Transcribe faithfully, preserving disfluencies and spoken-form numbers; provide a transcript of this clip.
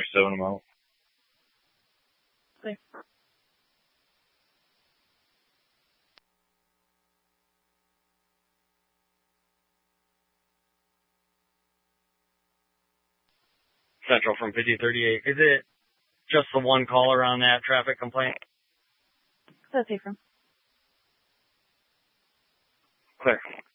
seven them out. Clear. Central from fifty thirty-eight. Is it just the one caller on that traffic complaint? That's Ephraim. Clear.